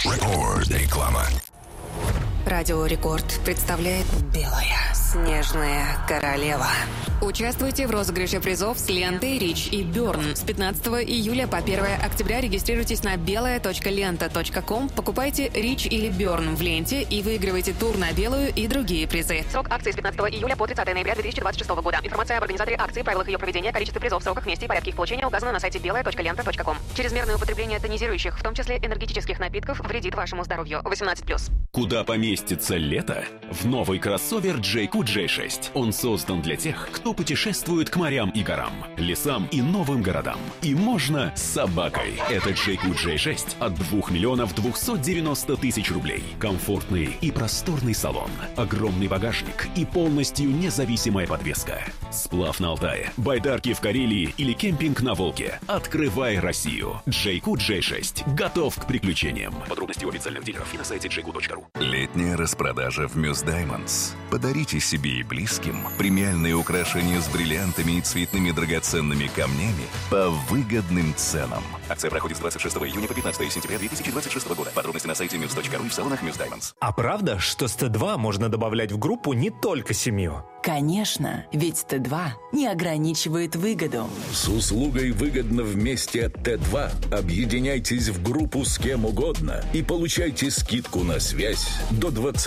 Реклама. Радио Рекорд представляет «Белая снежная королева». Участвуйте в розыгрыше призов с лентой Rich и Burn. С 15 июля по 1 октября регистрируйтесь на белая.лента.ком, покупайте Rich или Burn в ленте и выигрывайте тур на белую и другие призы. Срок акции с 15 июля по 30 ноября 2026 года. Информация об организаторе акции, правилах ее проведения, количестве призов, сроках, месте и порядке их получения указана на сайте белая.лента.ком. Чрезмерное употребление тонизирующих, в том числе энергетических напитков, вредит вашему здоровью. 18+. Куда поместится лето? В новый кроссовер JQ J6. Он создан для тех, кто путешествует к морям и горам, лесам и новым городам. И можно с собакой. Это JQ J6 от 2 миллионов 290 тысяч рублей. Комфортный и просторный салон, огромный багажник и полностью независимая подвеска. Сплав на Алтае, байдарки в Карелии или кемпинг на Волге. Открывай Россию. JQ J6 готов к приключениям. Подробности у официальных дилеров и на сайте jq.ru. Летняя распродажа в Muse Diamonds. Подарите себе и близким премиальные украшения с бриллиантами и цветными драгоценными камнями по выгодным ценам. Акция проходит с 26 июня по 15 сентября 2026 года. Подробности на сайте muse.ru и в салонах Muse Diamonds. А правда, что с Т2 можно добавлять в группу не только семью? Конечно, ведь Т2 не ограничивает выгоду. С услугой «Выгодно вместе» от Т2 объединяйтесь в группу с кем угодно и получайте скидку на связь до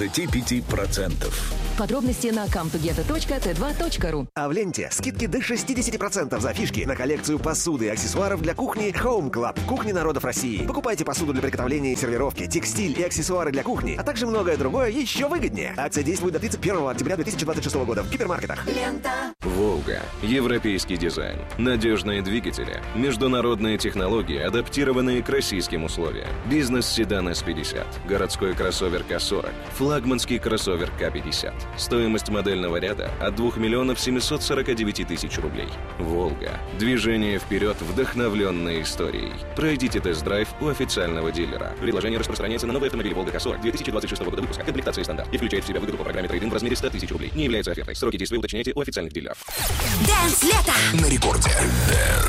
25%. Подробности на comtogether.t2.ru. А в ленте скидки до 60% за фишки на коллекцию посуды и аксессуаров для кухни Home Club. Кухни народов России. Покупайте посуду для приготовления и сервировки, текстиль и аксессуары для кухни, а также многое другое еще выгоднее. Акция действует до 31 октября 2026 года в гипермаркетах. Лента. «Волга». Европейский дизайн. Надежные двигатели. Международные технологии, адаптированные к российским условиям. Бизнес-седан S50. Городской кроссовер К40. Флагманский кроссовер К50. Стоимость модельного ряда от 2 миллионов 749 тысяч рублей. «Волга». Движение вперед, вдохновленное историей. Пройдите тест-драйв у официального дилера. Предложение распространяется на новые автомобили «Волга» К40 2026 года выпуска. Комплектация стандарт. И включает в себя выгоду по программе трейд-ин в размере 100 тысяч рублей. Не является офертой. Сроки действия уточняйте у официальных дилеров. Дэнс лето. На рекорде.